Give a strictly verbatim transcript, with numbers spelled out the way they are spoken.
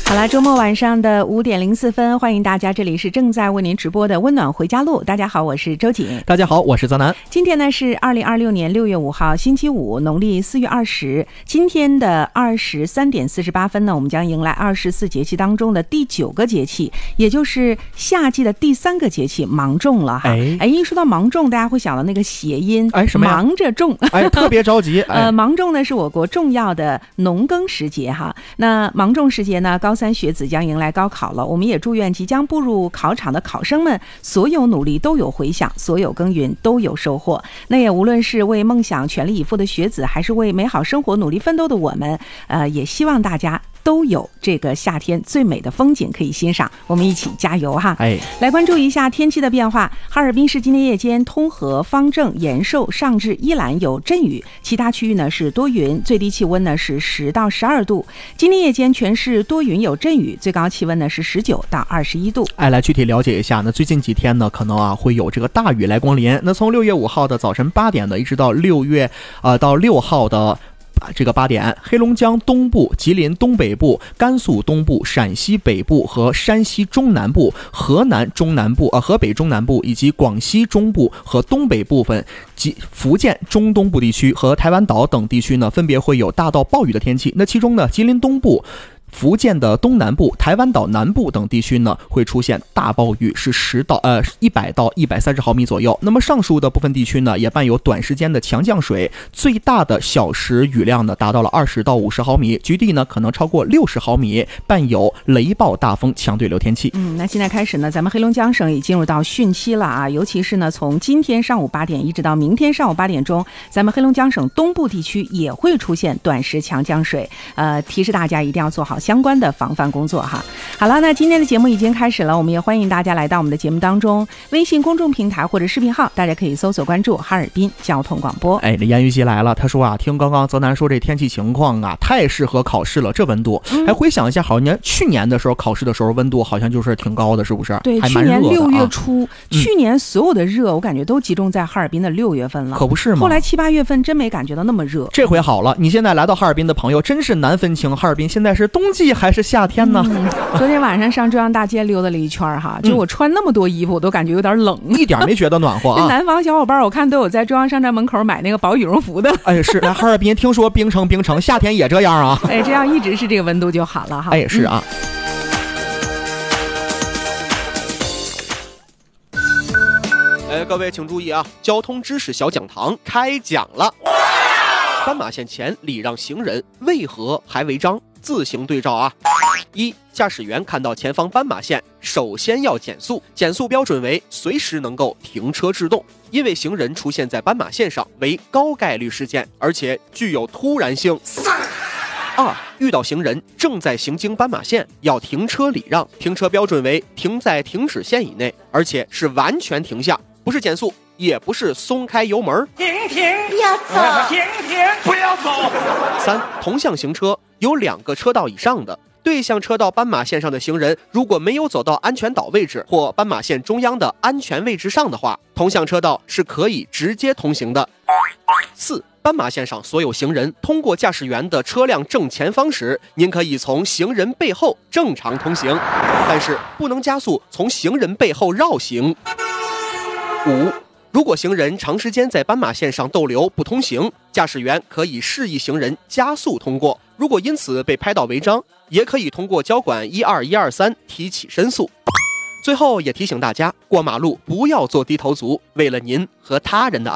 好了，周末晚上的五点零四分，欢迎大家，这里是正在为您直播的温暖回家路。大家好，我是周瑾。 大家好，我是泽南。 今天呢是二零二六年六月五号，星期五，农历四月二十。今天的二十三点四十八分呢，我们将迎来二十四节气当中的第九个节气，也就是夏季的第三个节气芒种了哈。哎，哎，一说到芒种，大家会想到那个谐音， 哎，什么忙着种， 哎，特别着急。 哎、呃，芒种呢是我国重要的农耕时节哈。那芒种时节呢，高三学子将迎来高考了，我们也祝愿即将步入考场的考生们，所有努力都有回响，所有耕耘都有收获。那也无论是为梦想全力以赴的学子，还是为美好生活努力奋斗的我们，呃，也希望大家都有这个夏天最美的风景可以欣赏，我们一起加油哈！ 哎， 来关注一下天气的变化。哈尔滨市今天夜间，通河、方正、延寿、上至依兰有阵雨，其他区域呢是多云，最低气温呢是十到十二度。今天夜间全市多云有阵雨，最高气温呢是十九到二十一度。 哎，来具体了解一下呢，最近几天呢，可能啊会有这个大雨来光临。那从六月五号的早晨八点呢，一直到六月呃到六号的。这个八点，黑龙江东部、吉林东北部、甘肃东部、陕西北部和山西中南部、河南中南部、呃河北中南部以及广西中部和东北部分及福建中东部地区和台湾岛等地区呢，分别会有大到暴雨的天气。那其中呢，吉林东部、福建的东南部、台湾岛南部等地区呢，会出现大暴雨，是十到呃一百到一百三十毫米左右。那么上述的部分地区呢，也伴有短时间的强降水，最大的小时雨量呢，达到了二十到五十毫米，局地呢可能超过六十毫米，伴有雷暴大风、强对流天气。 嗯，那现在开始呢，咱们黑龙江省已进入到汛期了啊，尤其是呢，从今天上午八点一直到明天上午八点钟，咱们黑龙江省东部地区也会出现短时强降水，呃，提示大家一定要做好相关的防范工作哈。好了，那今天的节目已经开始了，我们也欢迎大家来到我们的节目当中，微信公众平台或者视频号，大家可以搜索关注哈尔滨交通广播。 哎，这严玉溪来了，他说啊，听刚刚泽南说这天气情况啊，太适合考试了，这温度。嗯、还回想一下，好像去年的时候考试的时候温度好像就是挺高的，是不是？ 对， 还蛮热的啊、 去年六月初、 嗯， 去年所有的热，我感觉都集中在哈尔滨的六月份了， 可不是吗？ 后来七八月份真没感觉到那么热。 这回好了，你现在来到哈尔滨的朋友真是难分清哈尔滨现在是冬季还是夏天呢？ 嗯、昨天晚上上中央大街溜达了一圈哈，就我穿那么多衣服，我都感觉有点冷， 一点没觉得暖和啊。 南方小伙伴我看都有在中央商场门口买那个薄羽绒服的。 哎，是来哈尔滨，听说冰城冰城夏天也这样啊。 哎，这样一直是这个温度就好了哈。 哎，是啊。 嗯、哎，各位请注意啊，交通知识小讲堂开讲了。斑马线前礼让行人，为何还违章？自行对照啊。一、驾驶员看到前方斑马线，首先要减速，减速标准为随时能够停车制动，因为行人出现在斑马线上为高概率事件，而且具有突然性。二、遇到行人正在行经斑马线，要停车礼让，停车标准为停在停止线以内，而且是完全停下，不是减速，也不是松开油门。 停停，不要走！停停，不要走！ 三、同向行车有两个车道以上的，对向车道斑马线上的行人，如果没有走到安全岛位置或斑马线中央的安全位置上的话，同向车道是可以直接通行的。四、斑马线上所有行人通过驾驶员的车辆正前方时，您可以从行人背后正常通行，但是不能加速从行人背后绕行。五、如果行人长时间在斑马线上逗留不通行，驾驶员可以示意行人加速通过，如果因此被拍到违章，也可以通过交管一二一二三提起申诉。最后也提醒大家，过马路不要做低头族，为了您和他人的安全